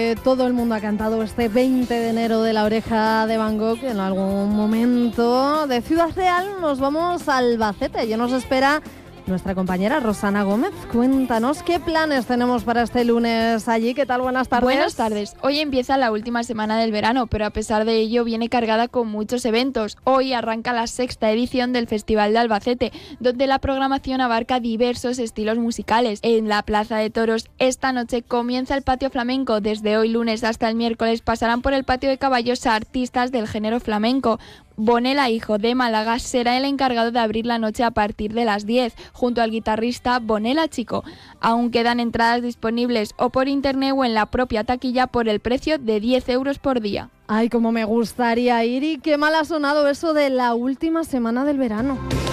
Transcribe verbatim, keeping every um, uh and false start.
Todo el mundo ha cantado este veinte de enero de La Oreja de Van Gogh. En algún momento de Ciudad Real nos vamos a Albacete. Ya nos espera nuestra compañera Rosana Gómez. Cuéntanos qué planes tenemos para este lunes allí. ¿Qué tal? Buenas tardes. Buenas tardes. Hoy empieza la última semana del verano, pero a pesar de ello viene cargada con muchos eventos. Hoy arranca la sexta edición del Festival de Albacete, donde la programación abarca diversos estilos musicales. En la Plaza de Toros esta noche comienza el patio flamenco. Desde hoy lunes hasta el miércoles pasarán por el patio de caballos a artistas del género flamenco. Bonela, hijo de Málaga, será el encargado de abrir la noche a partir de las diez, junto al guitarrista Bonela Chico. Aún quedan entradas disponibles o por internet o en la propia taquilla por el precio de diez euros por día. Ay, cómo me gustaría ir, y qué mal ha sonado eso de la última semana del verano.